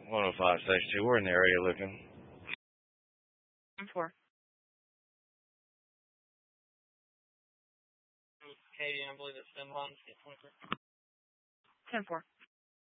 105 Station 2. We're in the area looking. 4. Katie, I believe it's 10 lines. 10-4.